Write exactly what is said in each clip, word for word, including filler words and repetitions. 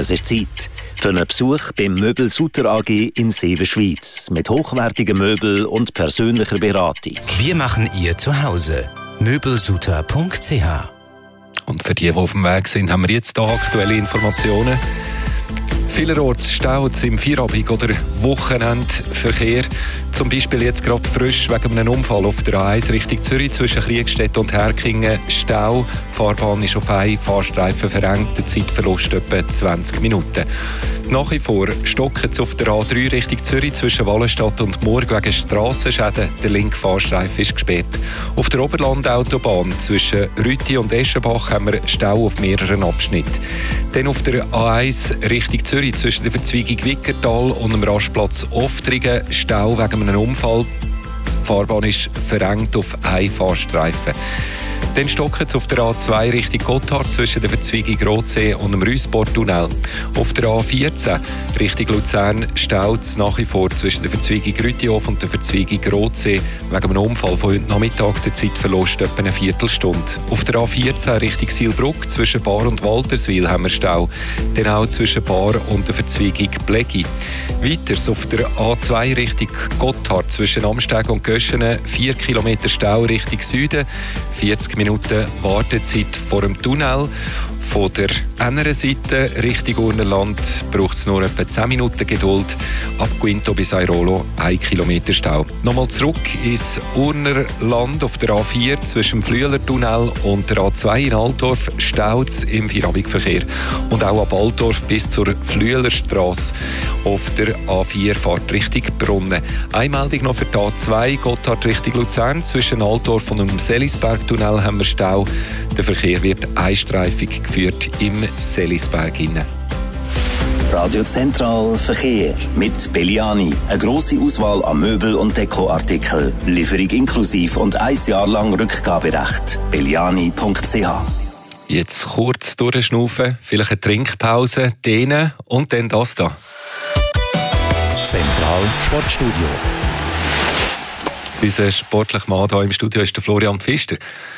Es ist Zeit für einen Besuch beim Möbel Sutter A G in Seewen-Schweiz mit hochwertigen Möbeln und persönlicher Beratung. Wir machen Ihr Zuhause. möbelsutter punkt c h. Und für die, die auf dem Weg sind, haben wir jetzt hier aktuelle Informationen. Vielerorts staut es im Feierabend- oder Wochenendverkehr. Zum Beispiel jetzt gerade frisch wegen einem Unfall auf der A eins Richtung Zürich zwischen Kriegstedt und Herkingen Stau. Die Fahrbahn ist auf einen Fahrstreifen verengt, der Zeitverlust etwa zwanzig Minuten. Nach wie vor stocken es auf der A drei Richtung Zürich zwischen Wallenstadt und Murg wegen Strassenschäden. Der linke Fahrstreifen ist gesperrt. Auf der Oberlandautobahn zwischen Rütti und Eschenbach haben wir Stau auf mehreren Abschnitten. Dann auf der A eins Richtung Zürich zwischen der Verzweigung Wickertal und dem Rastplatz Oftringen Stau wegen einem Unfall. Die Fahrbahn ist verengt auf einen Fahrstreifen. Dann stocken es auf der A zwei Richtung Gotthard zwischen der Verzweigung Rotsee und dem Rüssportunnel. Auf der A vierzehn Richtung Luzern staut es nach wie vor zwischen der Verzweigung Rüttihof und der Verzweigung Rotsee wegen einem Unfall von heute Nachmittag der Zeitverlust etwa eine Viertelstunde. Auf der A vierzehn Richtung Sielbruck zwischen Bar und Walterswil haben wir Stau. Dann auch zwischen Bar und der Verzweigung Blegi. Weiters auf der A zwei Richtung Gotthard zwischen Amsteg und Göschenen vier Kilometer Stau Richtung Süden. vierzig Minuten Wartezeit vor dem Tunnel. Von der anderen Seite Richtung Urnerland braucht es nur etwa zehn Minuten Geduld. Ab Quinto bis Airolo ein Kilometer Stau. Nochmal zurück ins Urnerland auf der A vier zwischen dem Flüelertunnel und der A zwei in Altdorf staut es im Feierabendverkehr. Und auch ab Altdorf bis zur Flüelerstrasse auf der A vier fährt Richtung Brunnen. Eine Meldung noch für die A zwei Gotthard Richtung Luzern. Zwischen Altdorf und dem Selisbergtunnel haben wir Stau. Der Verkehr wird einstreifig geführt im Selisberg hinein. Radio Zentral Verkehr mit Belliani. Eine grosse Auswahl an Möbel- und Dekoartikeln. Lieferung inklusiv und ein Jahr lang Rückgaberecht. belliani punkt c h. Jetzt kurz durchschnaufen, vielleicht eine Trinkpause, dehnen und dann das da. Zentral Sportstudio. Unser sportlicher Mann hier im Studio ist der Florian Pfister.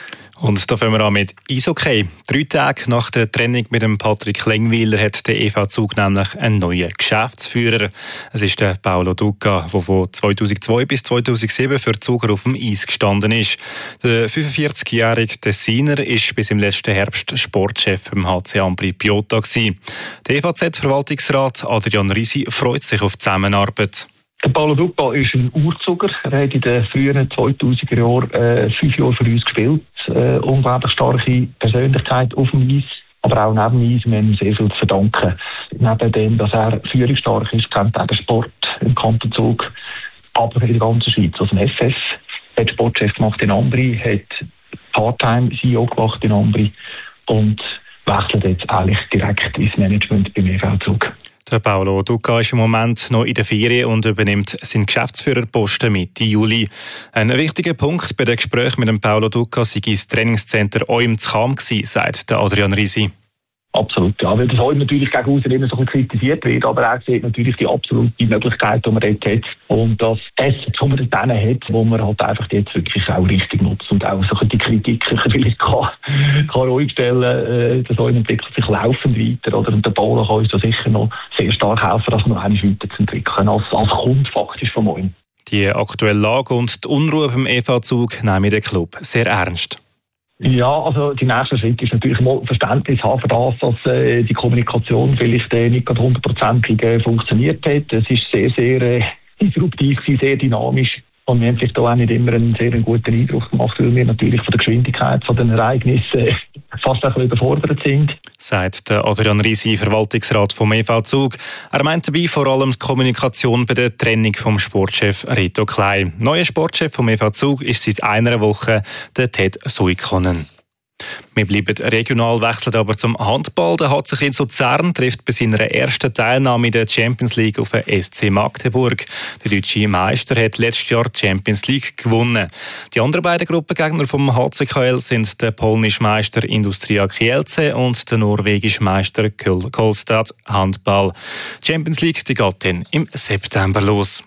Und da fangen wir an mit Eishockey. Drei Tage nach der Trennung mit dem Patrick Lengwiler hat der E V Zug nämlich einen neuen Geschäftsführer. Es ist der Paolo Duca, der von zweitausendzwei bis zweitausendsieben für Zuger auf dem Eis gestanden ist. Der fünfundvierzigjährige Tessiner war bis im letzten Herbst Sportchef beim H C Ampli Piotta. Der E V Z-Verwaltungsrat Adrian Risi freut sich auf die Zusammenarbeit. Der Paolo Duca ist ein Urzuger. Er hat in den frühen zweitausender Jahren äh, fünf Jahre für uns gespielt. Äh, unglaublich starke Persönlichkeit auf dem Eis, aber auch neben dem Eis. Wir haben ihm sehr viel zu verdanken. Neben dem, dass er führungsstark ist, kennt er den Sport im Kanton Zug, aber in der ganzen Schweiz. Also im F F hat Sportchef gemacht in Ambri, hat Part-Time-C E O gemacht in Ambri und wechselt jetzt eigentlich direkt ins Management beim E V Zug. Der Paolo Duca ist im Moment noch in der Ferien und übernimmt seinen Geschäftsführerposten Mitte Juli. Ein wichtiger Punkt bei den Gesprächen mit dem Paolo Duca sei das Trainingscenter Eum zu Cham gewesen, sagt der Adrian Risi. Absolut, ja, weil das heute natürlich gegen außen immer so ein bisschen kritisiert wird, aber er sieht natürlich die absolute Möglichkeit, die man dort hat und das Essen, das man dort hat, wo man halt einfach jetzt wirklich auch richtig nutzt und auch so die Kritik vielleicht kann, kann ruhig stellen, das Eum entwickelt sich laufend weiter, oder? Und der Paolo kann uns da sicher noch sehr stark helfen, das noch einmal weiterzuentwickeln, als, als Kunde faktisch vom Eum. Die aktuelle Lage und die Unruhe beim E V Zug nehmen den Club sehr ernst. Ja, also die nächste Schritt ist natürlich mal Verständnis haben für das, dass äh, die Kommunikation vielleicht äh, nicht gerade hundertprozentig äh, funktioniert hat. Es ist sehr, sehr äh, disruptiv, sehr dynamisch. Und wir haben vielleicht auch nicht immer einen sehr guten Eindruck gemacht, weil wir natürlich von der Geschwindigkeit von den Ereignissen äh, fast ein bisschen überfordert sind. Sagt der Adrian Risi, Verwaltungsrat vom E V Zug. Er meint dabei vor allem die Kommunikation bei der Trennung vom Sportchef Reto Klein. Neuer Sportchef vom E V Zug ist seit einer Woche der Ted Suikkonen. Wir bleiben regional, wechseln aber zum Handball. Der H C Kriens Luzern trifft bei seiner ersten Teilnahme in der Champions League auf den S C Magdeburg. Der deutsche Meister hat letztes Jahr die Champions League gewonnen. Die anderen beiden Gruppengegner vom H C K L sind der polnische Meister Industria Kielce und der norwegische Meister Kolstad Handball. Die Champions League die geht dann im September los.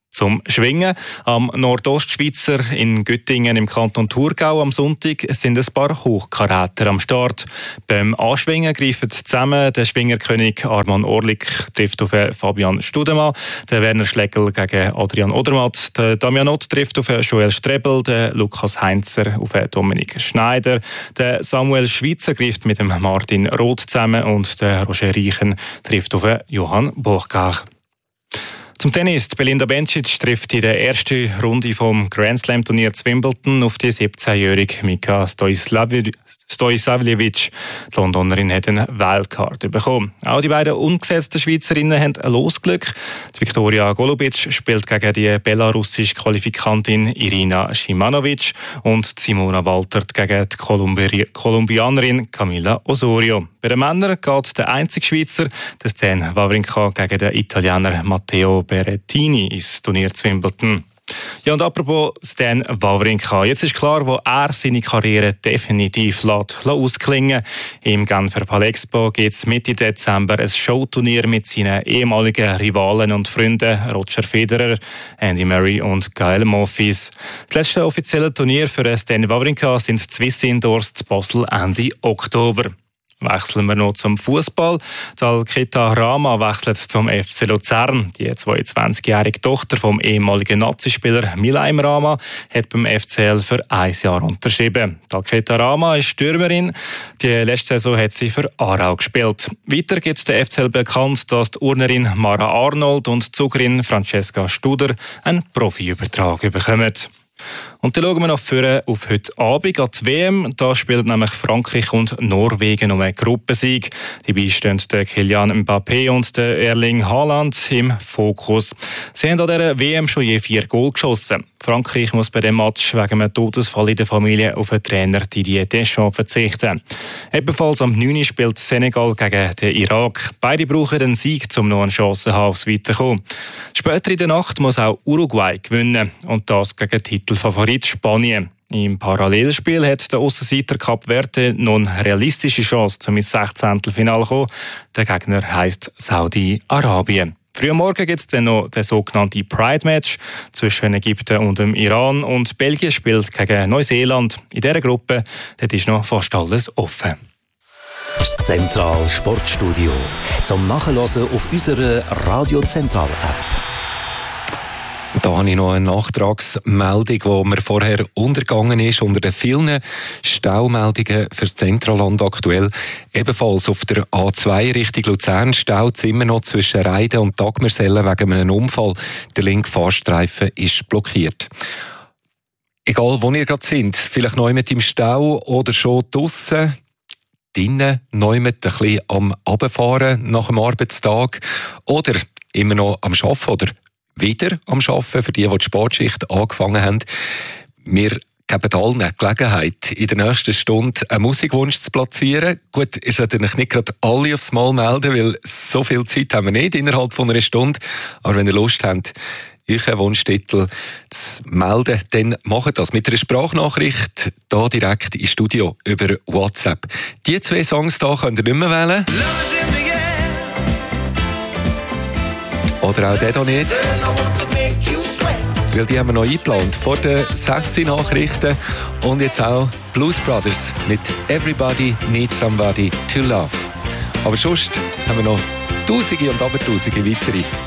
Zum Schwingen am Nordostschweizer in Göttingen im Kanton Thurgau am Sonntag sind ein paar Hochkaräter am Start. Beim Anschwingen greifen zusammen der Schwingerkönig Arman Orlik trifft auf Fabian Studemann, der Werner Schlegel gegen Adrian Odermatt, der Damian Ott trifft auf Joel Strebel, der Lukas Heinzer auf Dominik Schneider, der Samuel Schweitzer greift mit dem Martin Roth zusammen und der Roger Reichen trifft auf Johann Burkhardt. Zum Tennis. Belinda Bencic trifft in der ersten Runde vom Grand Slam Turnier zu Wimbledon auf die siebzehnjährige Mika Stojsavljevic. Die Londonerin hat eine Wildcard bekommen. Auch die beiden ungesetzten Schweizerinnen haben ein Losglück. Die Viktoria Golubic spielt gegen die belarussische Qualifikantin Irina Shimanovic und Simona Waltert gegen die Kolumbi- Kolumbianerin Camila Osorio. Bei den Männern geht der einzige Schweizer, der Stan Wawrinka, gegen den Italiener Matteo Berrettini ins Turnier zu Wimbledon. Ja, und apropos Stan Wawrinka. Jetzt ist klar, wo er seine Karriere definitiv lässt, ausklingen. Im Genfer Palexpo gibt es Mitte Dezember ein Showturnier mit seinen ehemaligen Rivalen und Freunden Roger Federer, Andy Murray und Gael Monfils. Das letzte offizielle Turnier für Stan Wawrinka sind die Swiss Indoors zu Basel Ende Oktober. Wechseln wir noch zum Fußball. Alketa Rama wechselt zum F C Luzern. Die zweiundzwanzigjährige Tochter vom ehemaligen Nazispieler Milaim Rama hat beim F C L für ein Jahr unterschrieben. Alketa Rama ist Stürmerin. Die letzte Saison hat sie für Aarau gespielt. Weiter gibt es der F C L bekannt, dass die Urnerin Mara Arnold und die Zugerin Francesca Studer einen Profiübertrag bekommen. Und dann schauen wir noch für auf heute Abend an die W M. Da spielt nämlich Frankreich und Norwegen um einen Gruppensieg. Dabei stehen der Kylian Mbappé und der Erling Haaland im Fokus. Sie haben an dieser W M schon je vier Goal geschossen. Frankreich muss bei dem Match wegen einem Todesfall in der Familie auf den Trainer Didier Deschamps verzichten. Ebenfalls am neun Uhr spielt Senegal gegen den Irak. Beide brauchen einen Sieg, um noch eine Chance zu haben aufs Weiterkommen. Später in der Nacht muss auch Uruguay gewinnen. Und das gegen Titelfavorit Spanien. Im Parallelspiel hat der Aussenseiter Kap Verde noch eine realistische Chance, zum ins Sechzehntelfinale zu kommen. Der Gegner heisst Saudi-Arabien. Früh am Morgen gibt es dann noch den sogenannten Pride-Match zwischen Ägypten und dem Iran. Und Belgien spielt gegen Neuseeland. In dieser Gruppe dort ist noch fast alles offen. Das Zentral Sportstudio. Zum Nachhören auf unserer Radio Zentral App. Da habe ich noch eine Nachtragsmeldung, die mir vorher untergegangen ist, unter den vielen Staumeldungen für das Zentralland aktuell. Ebenfalls auf der A zwei Richtung Luzern staut es immer noch zwischen Reiden und Dagmersellen wegen einem Unfall. Der linke Fahrstreifen ist blockiert. Egal, wo ihr gerade sind, vielleicht noch jemand im Stau oder schon draussen, drinnen noch jemand ein bisschen am Runterfahren nach dem Arbeitstag oder immer noch am Arbeiten oder wieder am Arbeiten, für die, die die Sportschicht angefangen haben. Wir geben allen eine Gelegenheit, in der nächsten Stunde einen Musikwunsch zu platzieren. Gut, ihr solltet euch nicht gerade alle aufs Mal melden, weil so viel Zeit haben wir nicht innerhalb von einer Stunde. Aber wenn ihr Lust habt, euch einen Wunschtitel zu melden, dann macht das mit einer Sprachnachricht hier direkt ins Studio über WhatsApp. Die zwei Songs hier könnt ihr nicht mehr wählen. Oder auch den hier nicht. Weil die haben wir noch eingeplant vor den sechs Nachrichten. Und jetzt auch Blues Brothers mit Everybody Needs Somebody to Love. Aber sonst haben wir noch Tausende und Abertausende weitere